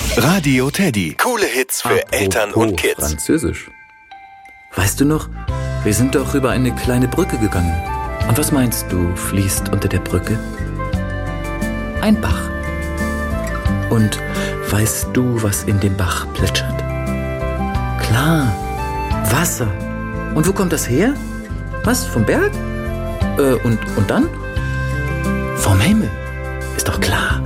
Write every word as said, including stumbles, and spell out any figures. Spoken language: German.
Radio Teddy. Coole Hits für Apropos Eltern und Kids. Französisch. Weißt du noch, wir sind doch über eine kleine Brücke gegangen. Und was meinst du, fließt unter der Brücke? Ein Bach. Und weißt du, was in dem Bach plätschert? Klar, Wasser. Und wo kommt das her? Was, vom Berg? Äh, und, und dann? Vom Himmel. Ist doch klar.